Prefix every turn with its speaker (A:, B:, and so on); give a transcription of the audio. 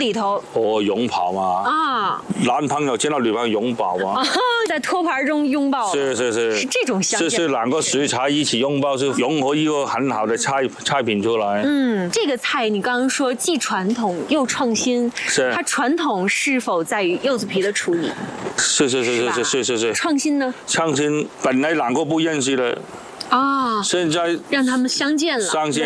A: 里头？
B: 拥抱嘛。
A: 啊，
B: 男朋友见到女朋友拥抱嘛。
A: 在托盘中拥抱。
B: 是
A: 这种相见。
B: 是两个食材一起拥抱，是融合一个很好的菜品出来。
A: 这个菜你刚刚说既传统又创新，
B: 是
A: 它传统是否在于柚子皮的处理？
B: 是。
A: 创新呢？
B: 创新本来两个不认识的。
A: 啊，
B: 现在
A: 让他们相见了。